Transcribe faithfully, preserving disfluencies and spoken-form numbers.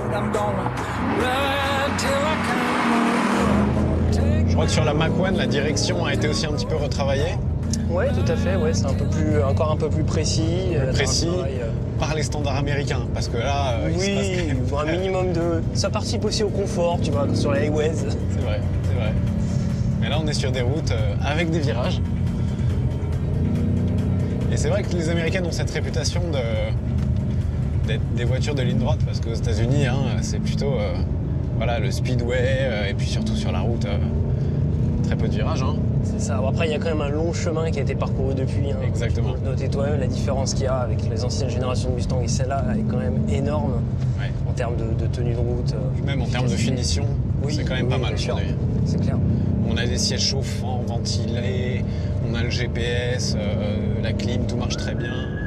Je crois que sur la Mach un, la direction a été aussi un petit peu retravaillée. Ouais, tout à fait. Ouais, c'est un peu plus, encore un peu plus précis. Plus précis un travail, euh... par les standards américains, parce que là, euh, oui, il se passe quand même... un minimum de. Ça participe aussi au confort, tu vois, sur les highways. C'est vrai, c'est vrai. Mais là, on est sur des routes euh, avec des virages. Et c'est vrai que les Américaines ont cette réputation de d'être des voitures de ligne droite, parce qu'aux États-Unis, hein, c'est plutôt euh, voilà, le speedway, euh, et puis surtout sur la route, euh, très peu de virages. Hein. C'est ça. Bon, après, il y a quand même un long chemin qui a été parcouru depuis. Hein. Exactement. Tu peux noter toi-même la différence qu'il y a avec les anciennes générations de Mustang et celle-là est quand même énorme ouais. en termes de, de tenue de route. Même en termes de finition, oui, c'est quand même oui, pas mal aujourd'hui. C'est clair. On a des sièges chauffants, ventilés, on a le G P S, euh, la clim, tout marche très bien.